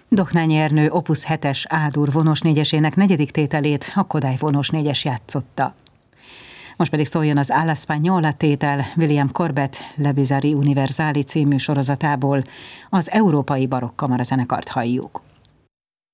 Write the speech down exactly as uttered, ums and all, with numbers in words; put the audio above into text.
Doknányi Ernő Opus hetes A-dur vonós négyesének negyedik tételét a Kodály vonós négyes játszotta. Most pedig szóljon az Alla Spagnola tétel William Corbett Le Bizarri Universali című sorozatából, az Európai Barokk Kamarazenekart halljuk.